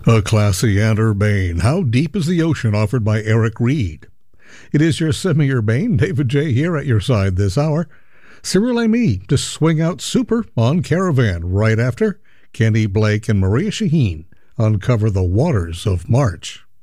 A classy and urbane How Deep is the Ocean, offered by Eric Reed. It is your semi-urbane David J. here at your side this hour. Cyril Amy to swing out super on Caravan right after Kenny Blake and Maria Shaheen uncover the waters of March.